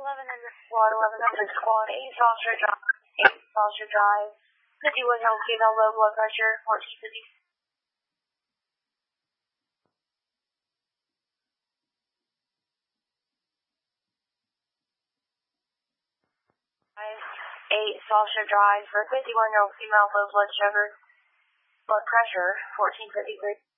squad, 1100 squad, 8 Foster Drive, 51 year old female, low blood pressure, 1450. 8 Foster Drive for 51 year old female, low blood sugar, blood pressure, 1453.